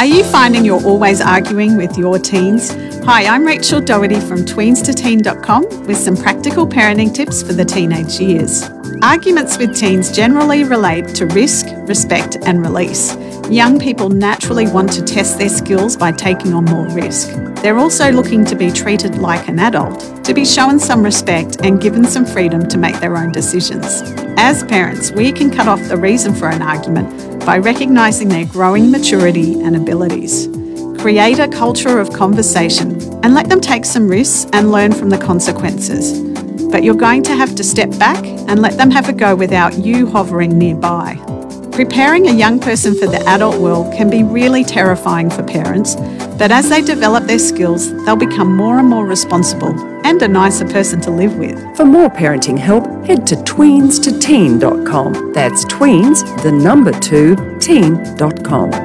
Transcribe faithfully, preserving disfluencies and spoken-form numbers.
Are you finding you're always arguing with your teens? Hi, I'm Rachel Doherty from tweens to teen dot com with some practical parenting tips for the teenage years. Arguments with teens generally relate to risk, respect and release. Young people naturally want to test their skills by taking on more risk. They're also looking to be treated like an adult, to be shown some respect and given some freedom to make their own decisions. As parents, we can cut off the reason for an argument by recognising their growing maturity and abilities. Create a culture of conversation and let them take some risks and learn from the consequences. But you're going to have to step back and let them have a go without you hovering nearby. Preparing a young person for the adult world can be really terrifying for parents, but as they develop their skills, they'll become more and more responsible and a nicer person to live with. For more parenting help, head to tweens to teen dot com. That's tweens, the number two, teen dot com.